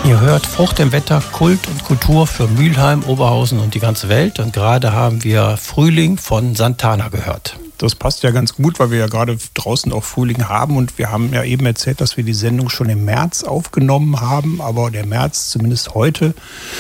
Ihr hört Frucht im Wetter, Kult und Kultur für Mülheim, Oberhausen und die ganze Welt. Und gerade haben wir Frühling von Santana gehört. Das passt ja ganz gut, weil wir ja gerade draußen auch Frühling haben. Und wir haben ja eben erzählt, dass wir die Sendung schon im März aufgenommen haben. Aber der März, zumindest heute,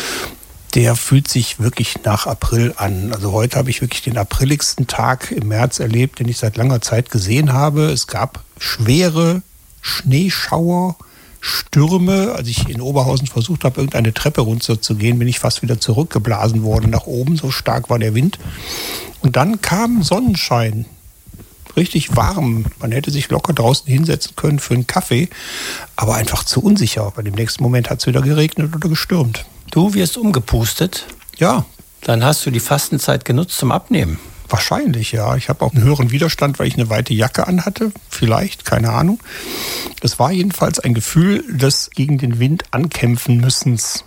der fühlt sich wirklich nach April an. Also heute habe ich wirklich den apriligsten Tag im März erlebt, den ich seit langer Zeit gesehen habe. Es gab schwere Schneeschauer, Stürme. Als ich in Oberhausen versucht habe, irgendeine Treppe runterzugehen, bin ich fast wieder zurückgeblasen worden nach oben. So stark war der Wind. Und dann kam Sonnenschein. Richtig warm. Man hätte sich locker draußen hinsetzen können für einen Kaffee. Aber einfach zu unsicher. Weil im nächsten Moment hat es wieder geregnet oder gestürmt. Du wirst umgepustet? Ja. Dann hast du die Fastenzeit genutzt zum Abnehmen? Wahrscheinlich, ja. Ich habe auch einen höheren Widerstand, weil ich eine weite Jacke anhatte. Vielleicht, keine Ahnung. Es war jedenfalls ein Gefühl des gegen den Wind ankämpfen müssens.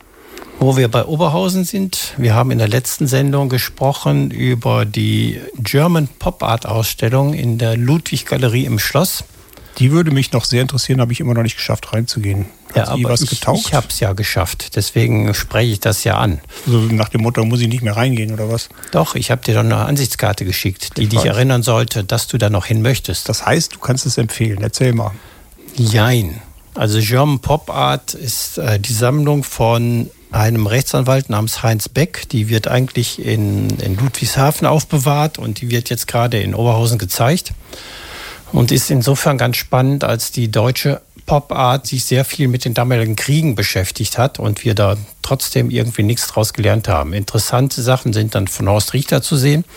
Wo wir bei Oberhausen sind, wir haben in der letzten Sendung gesprochen über die German Pop Art Ausstellung in der Ludwig-Galerie im Schloss. Die würde mich noch sehr interessieren, habe ich immer noch nicht geschafft reinzugehen. Ja, aber ich habe es ja geschafft, deswegen spreche ich das ja an. Also nach dem Motto, muss ich nicht mehr reingehen oder was? Doch, ich habe dir doch eine Ansichtskarte geschickt, die dich erinnern sollte, dass du da noch hin möchtest. Das heißt, du kannst es empfehlen, erzähl mal. Jein. Also German Pop Art ist die Sammlung von einem Rechtsanwalt namens Heinz Beck. Die wird eigentlich in Ludwigshafen aufbewahrt und die wird jetzt gerade in Oberhausen gezeigt. Und ist insofern ganz spannend, als die deutsche Pop-Art sich sehr viel mit den damaligen Kriegen beschäftigt hat und wir da trotzdem irgendwie nichts draus gelernt haben. Interessante Sachen sind dann von Horst Richter zu sehen,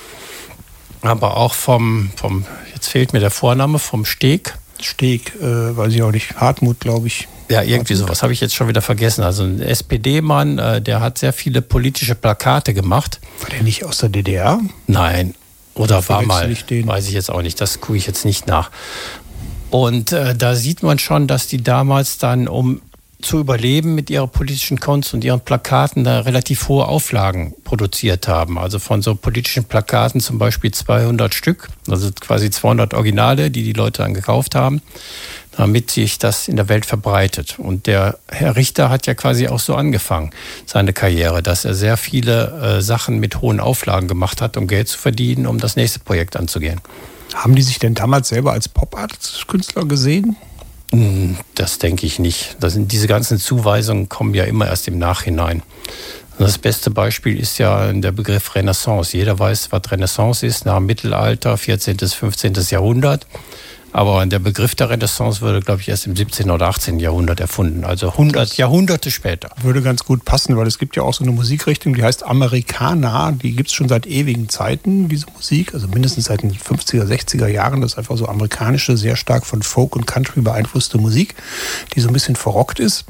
aber auch vom jetzt fehlt mir der Vorname, vom Steg. Steg, weiß ich auch nicht, Hartmut, glaube ich. Ja, irgendwie sowas habe ich jetzt schon wieder vergessen. Also ein SPD-Mann, der hat sehr viele politische Plakate gemacht. War der nicht aus der DDR? Nein. Oder war mal, weiß ich jetzt auch nicht, das gucke ich jetzt nicht nach. Und da sieht man schon, dass die damals dann, um zu überleben mit ihrer politischen Kunst und ihren Plakaten, da relativ hohe Auflagen produziert haben. Also von so politischen Plakaten zum Beispiel 200 Stück, also quasi 200 Originale, die Leute dann gekauft haben, damit sich das in der Welt verbreitet. Und der Herr Richter hat ja quasi auch so angefangen, seine Karriere, dass er sehr viele Sachen mit hohen Auflagen gemacht hat, um Geld zu verdienen, um das nächste Projekt anzugehen. Haben die sich denn damals selber als Pop-Art-Künstler gesehen? Das denke ich nicht. Diese ganzen Zuweisungen kommen ja immer erst im Nachhinein. Das beste Beispiel ist ja der Begriff Renaissance. Jeder weiß, was Renaissance ist, nach dem Mittelalter, 14. bis 15. Jahrhundert. Aber der Begriff der Renaissance wurde, glaube ich, erst im 17. oder 18. Jahrhundert erfunden. Also Jahrhunderte später. Würde ganz gut passen, weil es gibt ja auch so eine Musikrichtung, die heißt Americana. Die gibt es schon seit ewigen Zeiten, diese Musik. Also mindestens seit den 50er, 60er Jahren. Das ist einfach so amerikanische, sehr stark von Folk und Country beeinflusste Musik, die so ein bisschen verrockt ist.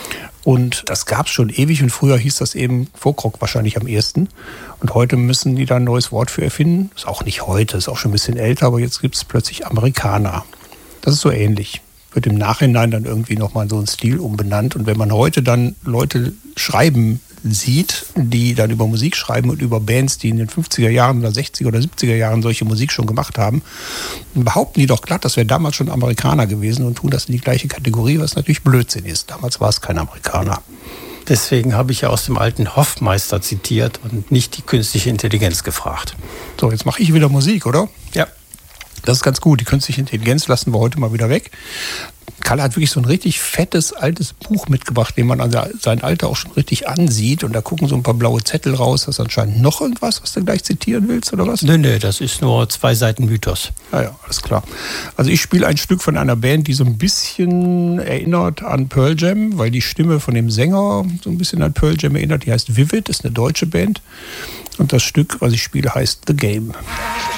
Und das gab es schon ewig und früher hieß das eben Folkrock wahrscheinlich am ehesten. Und heute müssen die da ein neues Wort für erfinden. Ist auch nicht heute, ist auch schon ein bisschen älter, aber jetzt gibt es plötzlich Americana. Das ist so ähnlich. Wird im Nachhinein dann irgendwie nochmal so ein Stil umbenannt. Und wenn man heute dann Leute schreiben sieht, die dann über Musik schreiben und über Bands, die in den 50er Jahren oder 60er oder 70er Jahren solche Musik schon gemacht haben, dann behaupten die doch glatt, das wäre damals schon Amerikaner gewesen und tun das in die gleiche Kategorie, was natürlich Blödsinn ist. Damals war es kein Amerikaner. Deswegen habe ich ja aus dem alten Hoffmeister zitiert und nicht die künstliche Intelligenz gefragt. So, jetzt mache ich wieder Musik, oder? Ja. Das ist ganz gut. Die künstliche Intelligenz lassen wir heute mal wieder weg. Kalle hat wirklich so ein richtig fettes, altes Buch mitgebracht, dem man also sein Alter auch schon richtig ansieht. Und da gucken so ein paar blaue Zettel raus. Das ist anscheinend noch irgendwas, was du gleich zitieren willst, oder was? Nee, das ist nur 2 Seiten Mythos. Ja, alles klar. Also ich spiele ein Stück von einer Band, die so ein bisschen erinnert an Pearl Jam, weil die Stimme von dem Sänger so ein bisschen an Pearl Jam erinnert. Die heißt Vivid, ist eine deutsche Band. Und das Stück, was ich spiele, heißt The Game.